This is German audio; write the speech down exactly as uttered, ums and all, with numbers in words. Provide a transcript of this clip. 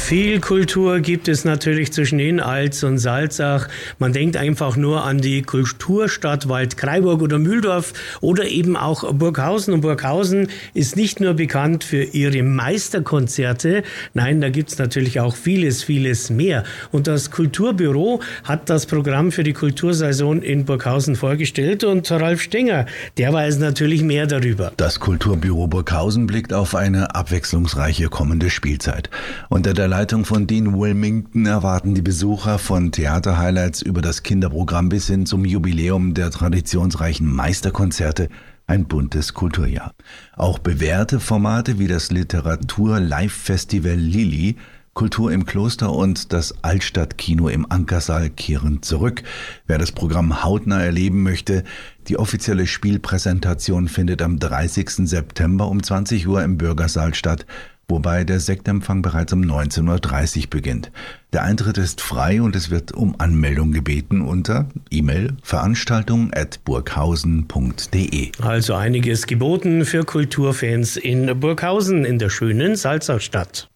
Viel Kultur gibt es natürlich zwischen Innalz und Salzach. Man denkt einfach nur an die Kulturstadt Waldkraiburg oder Mühldorf oder eben auch Burghausen. Und Burghausen ist nicht nur bekannt für ihre Meisterkonzerte, nein, da gibt es natürlich auch vieles, vieles mehr. Und das Kulturbüro hat das Programm für die Kultursaison in Burghausen vorgestellt und Ralf Stenger, der weiß natürlich mehr darüber. Das Kulturbüro Burghausen blickt auf eine abwechslungsreiche kommende Spielzeit. Unter der Leitung von Dean Wilmington erwarten die Besucher von Theater-Highlights über das Kinderprogramm bis hin zum Jubiläum der traditionsreichen Meisterkonzerte ein buntes Kulturjahr. Auch bewährte Formate wie das Literatur-Live-Festival Lili, Kultur im Kloster und das Altstadtkino im Ankersaal kehren zurück. Wer das Programm hautnah erleben möchte, die offizielle Spielpräsentation findet am dreißigsten September um zwanzig Uhr im Bürgersaal statt, wobei der Sektempfang bereits um neunzehn Uhr dreißig beginnt. Der Eintritt ist frei und es wird um Anmeldung gebeten unter E-Mail veranstaltung at burghausen punkt de. Also einiges geboten für Kulturfans in Burghausen in der schönen Salzachstadt.